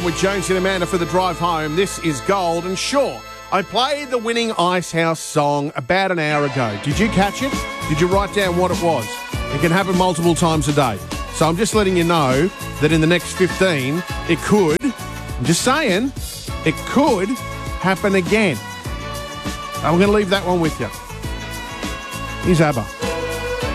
With Jonesy and Amanda for the drive home. This is Gold, and sure, I played the winning Icehouse song about an hour ago. Did you catch it? Did you write down what it was? It can happen multiple times a day. So I'm just letting you know that in the next 15, it could, I'm just saying, it could happen again. I'm going to leave that one with you. Here's ABBA.